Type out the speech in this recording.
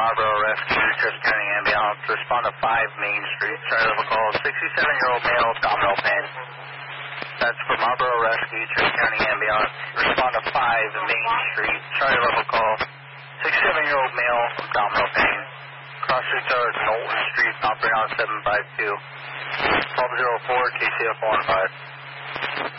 Marlboro Rescue, Trust County Ambulance. Respond to 5 Main Street. Charlie level call. 67-year-old male, abdominal pain. That's for Marlboro Rescue, Trust County Ambulance. Respond to 5 Main Street. Charlie level call. 67-year-old male, abdominal pain. Cross streets are Knowlton Street, operating on 752. 1204, KCF 15.